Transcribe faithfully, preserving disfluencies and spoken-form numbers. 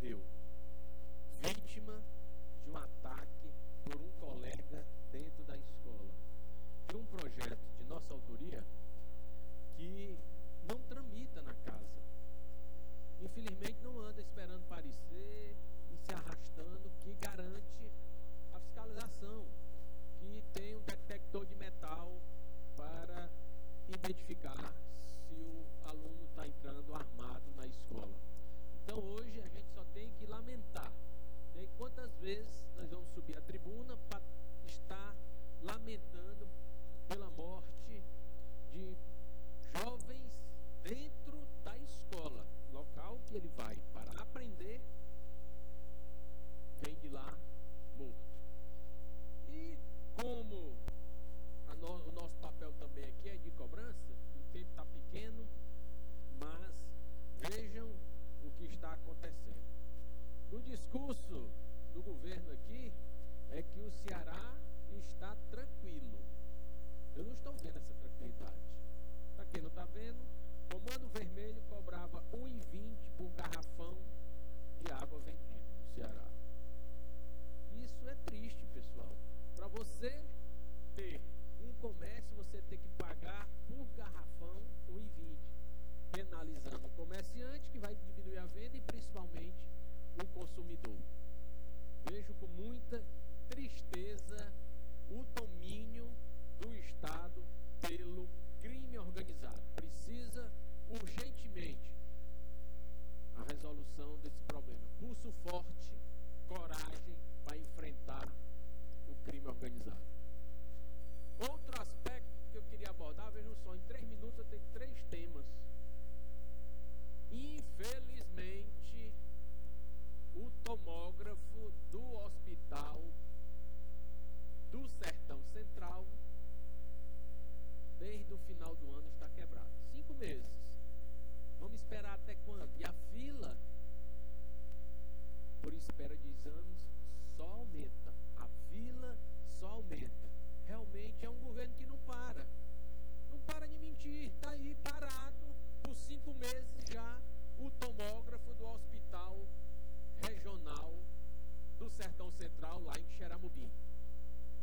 morreu, vítima de um ataque por um colega dentro da escola, de um projeto de nossa autoria que não tramita na casa. Infelizmente não anda esperando parecer e se arrastando, que garante a fiscalização, que tem um detector de metal para identificar se o aluno está entrando armado na escola. Então hoje a gente só tem que lamentar, né? Quantas vezes nós vamos subir a tribuna para estar lamentando pela morte de jovens dentro da escola, local que ele vai para aprender, vem de lá morto. E como a no, o nosso papel também aqui é de cobrança, o tempo está pequeno, mas vejam o que está acontecendo. No discurso do governo aqui, é que o Ceará está tranquilo. Eu não estou vendo essa tranquilidade. Para quem não está vendo, Comando Vermelho cobrava um real e vinte centavos por garrafão de água vendido no Ceará. Isso é triste, pessoal. Para você ter um comércio, você tem que pagar por garrafão um real e vinte centavos, penalizando o comerciante, que vai diminuir a venda, e principalmente o consumidor. Vejo com muita tristeza o domínio do Estado pelo crime organizado. Precisa urgentemente a resolução desse problema. Pulso forte, coragem para enfrentar o crime organizado. Outro aspecto que eu queria abordar, vejam só, em três minutos eu tenho três temas. Infelizmente, o tomógrafo do hospital do Sertão Central, desde o final do ano, está quebrado. Cinco meses. Vamos esperar até quando? E a fila, por espera de exames, só aumenta. A fila só aumenta. Realmente é um